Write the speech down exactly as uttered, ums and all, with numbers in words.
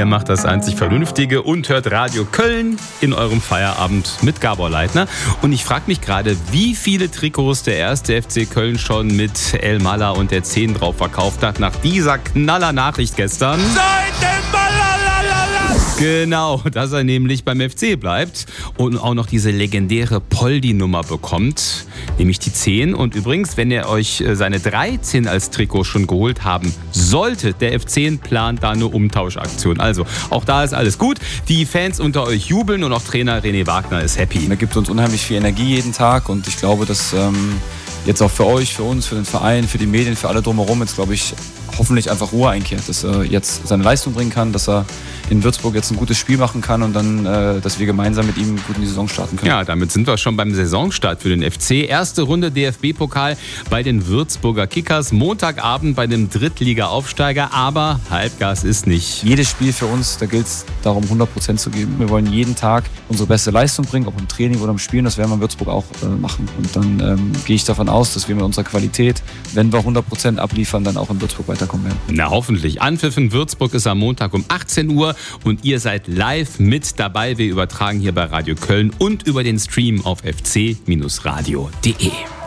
Ihr macht das einzig Vernünftige und hört Radio Köln in eurem Feierabend mit Gabor Leitner. Und ich frage mich gerade, wie viele Trikots der erste F C Köln schon mit El Mala und der zehn drauf verkauft hat nach dieser Knaller-Nachricht gestern. Genau, dass er nämlich beim F C bleibt und auch noch diese legendäre Poldi-Nummer bekommt, nämlich die zehn. Und übrigens, wenn ihr euch seine dreizehn als Trikot schon geholt haben solltet, der F zehn plant da eine Umtauschaktion. Also auch da ist alles gut. Die Fans unter euch jubeln und auch Trainer René Wagner ist happy. Er gibt uns unheimlich viel Energie jeden Tag und ich glaube, dass ähm, jetzt auch für euch, für uns, für den Verein, für die Medien, für alle drumherum jetzt, glaube ich, hoffentlich einfach Ruhe einkehrt, dass er jetzt seine Leistung bringen kann, dass er in Würzburg jetzt ein gutes Spiel machen kann und dann, äh, dass wir gemeinsam mit ihm gut in die Saison starten können. Ja, damit sind wir schon beim Saisonstart für den F C. Erste Runde D F B-Pokal bei den Würzburger Kickers. Montagabend bei dem Drittliga-Aufsteiger, aber Halbgas ist nicht. Jedes Spiel für uns, da gilt es darum, hundert Prozent zu geben. Wir wollen jeden Tag unsere beste Leistung bringen, ob im Training oder im Spielen. Das werden wir in Würzburg auch äh, machen. Und dann ähm, gehe ich davon aus, dass wir mit unserer Qualität, wenn wir hundert Prozent abliefern, dann auch in Würzburg weiterkommen werden. Na, hoffentlich. Anpfiff in Würzburg ist am Montag um achtzehn Uhr und ihr seid live mit dabei. Wir übertragen hier bei Radio Köln und über den Stream auf f c Bindestrich radio punkt d e.